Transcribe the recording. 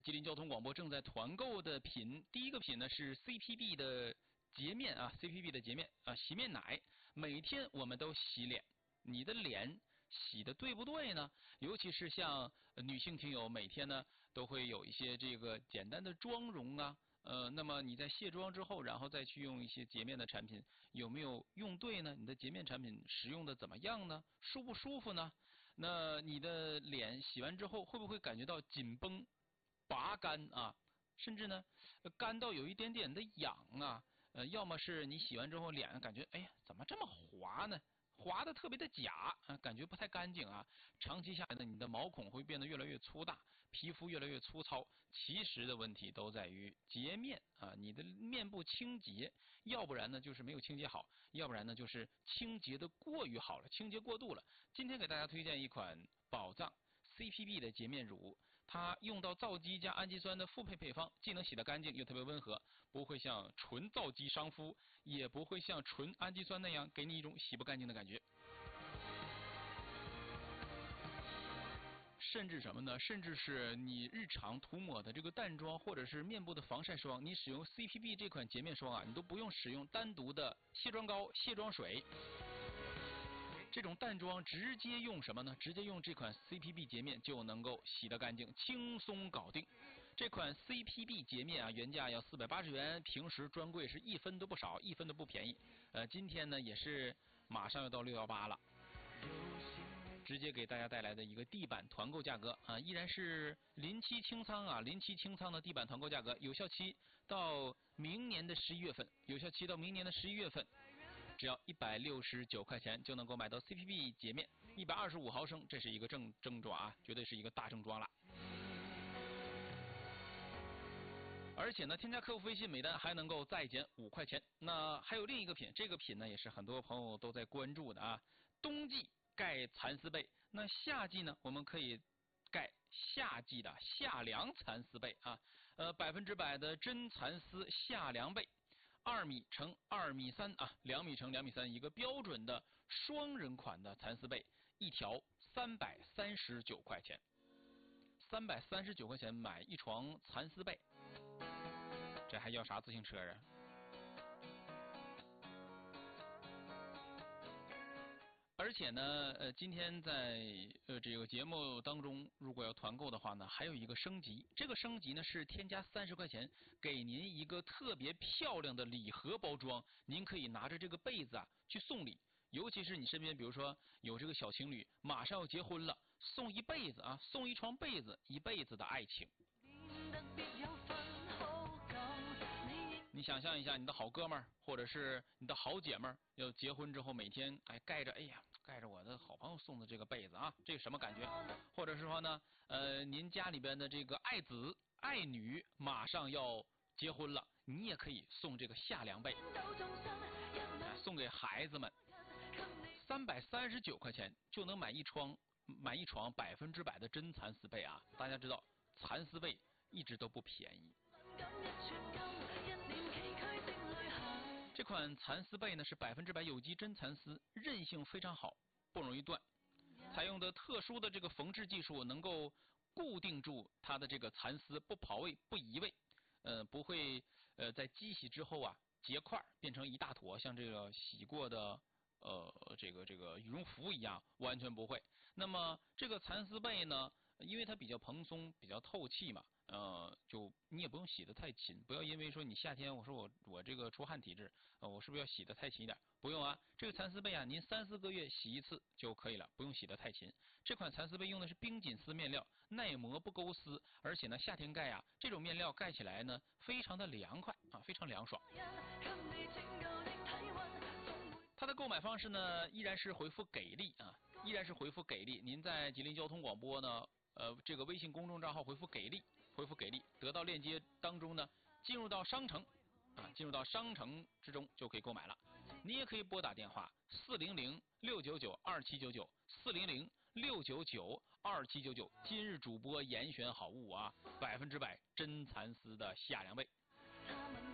吉林交通广播正在团购的品，第一个品呢是 CPB 的洁面啊 ，CPB 的洁面啊，洗面奶，每天我们都洗脸，你的脸洗的对不对呢？尤其是像女性听友，每天呢都会有一些这个简单的妆容啊。那么你在卸妆之后，然后再去用一些洁面的产品，有没有用对呢？你的洁面产品使用的怎么样呢？舒不舒服呢？那你的脸洗完之后，会不会感觉到紧绷、拔干啊？甚至呢，干到有一点点的痒啊？要么是你洗完之后脸感觉，哎呀，怎么这么滑呢？滑的特别的假啊，感觉不太干净啊。长期下来呢，你的毛孔会变得越来越粗大，皮肤越来越粗糙。其实的问题都在于洁面啊，你的面部清洁，要不然呢就是没有清洁好，要不然呢就是清洁的过于好了，清洁过度了。今天给大家推荐一款宝藏。CPB 的洁面乳，它用到皂基加氨基酸的复配方，既能洗得干净，又特别温和，不会像纯皂基伤肤，也不会像纯氨基酸那样给你一种洗不干净的感觉。甚至什么呢？甚至是你日常涂抹的这个淡妆或者是面部的防晒霜，你使用 CPB 这款洁面霜啊，你都不用使用单独的卸妆膏、卸妆水。这种淡妆直接用什么呢？直接用这款 CPB 洁面就能够洗得干净，轻松搞定。这款 CPB 洁面啊，原价要480元，平时专柜是1分都不少，1分都不便宜。今天呢也是马上要到618了。直接给大家带来的一个地板团购价格啊，依然是临期清仓啊，临期清仓的地板团购价格，有效期到明年的11月份，有效期到明年的11月份，只要169块钱就能够买到 CPB 洁面，125毫升，这是一个正装啊，绝对是一个大正装了。而且呢，添加客服微信每单还能够再减5块钱。那还有另一个品，这个品呢也是很多朋友都在关注的啊，冬季盖蚕丝被，那夏季呢，我们可以盖夏季的夏凉蚕丝被啊，100%的真蚕丝夏凉被，2米乘2米3啊，2米乘2米3，一个标准的双人款的蚕丝被，一条339块钱，339块钱买一床蚕丝被，这还要啥自行车啊？而且呢，今天在这个节目当中，如果要团购的话呢，还有一个升级。这个升级呢是添加30块钱，给您一个特别漂亮的礼盒包装，您可以拿着这个被子啊去送礼。尤其是你身边，比如说有这个小情侣马上要结婚了，送一被子啊，送一床被子，一辈子的爱情。你想象一下，你的好哥们儿或者是你的好姐们儿要结婚之后，每天盖着，哎呀，盖着我的好朋友送的这个被子啊，这什么感觉？或者是说呢，您家里边的这个爱子爱女马上要结婚了，你也可以送这个夏凉被，送给孩子们，339块钱就能买一床100%的真蚕丝被啊！大家知道，蚕丝被一直都不便宜。这款蚕丝被呢是100%有机真蚕丝，韧性非常好，不容易断。采用的特殊的这个缝制技术，能够固定住它的这个蚕丝，不跑位、不移位，不会在机洗之后啊结块变成一大坨，像这个洗过的这个羽绒服一样，完全不会。那么这个蚕丝被呢，因为它比较蓬松、比较透气嘛，就你也不用洗得太勤，不要因为说你夏天，我说我这个出勤体质，我是不是要洗得太勤一点？不用啊，这个蚕丝被啊，您3-4个月洗一次就可以了，不用洗得太勤。这款蚕丝被用的是冰锦丝面料，耐磨不勾丝，而且呢，夏天盖啊，这种面料盖起来呢，非常的凉快啊，非常凉爽。它的购买方式呢，依然是回复给力啊，依然是回复给力。您在吉林交通广播呢，这个微信公众账号回复给力，回复给力，得到链接当中呢，进入到商城啊，进入到商城之中就可以购买了。你也可以拨打电话400-699-2799，400-699-2799。今日主播严选好物啊，100%真蚕丝的夏凉被。